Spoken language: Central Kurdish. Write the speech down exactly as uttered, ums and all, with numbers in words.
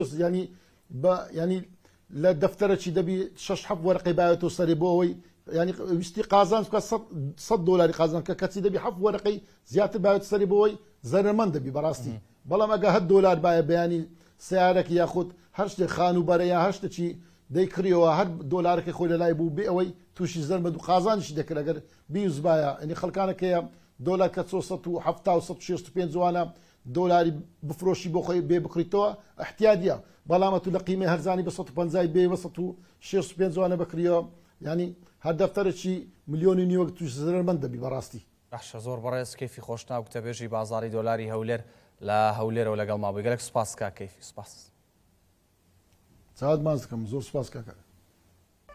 ینی بە ینی لە دەفتەرەی دەبی شش حەف وەرەقەی باوێتەوە سەری بۆ ئەوەی ینی ویستی قازان بکە سەد دۆلاری قازان کە کەچی دەبی حەف وەرەقەی زیاتر باوێت سەری بۆەوەی زەرمەند دەبی بەڕاستی بەڵام ئەگە هەر دۆلار باە بەیانی سیارەکی یاخود هەر شتێک خان و بەرە یا هەر شتێکی دەیکڕیەوە هەر دۆلارەکەی خۆی لە لای بوو بێ ئەوەی تووشی زەرمەند و قازانیشی دەکرد ئەگەر بیوز باە ئەنی خەڵکانەکەیە دۆلار کە سەد و هەفتا و سەد و شێست و پێنج جوانە دۆلاری بفرۆشی بۆ خۆی بێ بکڕیتەوە احتیاجیە بەڵامە تو لە قیمەی هەرزانی بە سەد و پەنجا بێ بە سەد و شێست و پێنج جوانە بکڕیەوە ینی هەر دەفتەرێکی ملیۆنی نیوە توش زەرمەند دەبی بەڕاستی. بەخشە زۆر بەڕێز کەیفی خۆشناو کتەبێژی بازاری دۆلاری هەولێر لە هەولێرەوە لەگەڵ ماوەی گەلک سوپاس کا کەیفی سوپاس. چاوت ماز دەکەم زۆر سوپاس کاکە.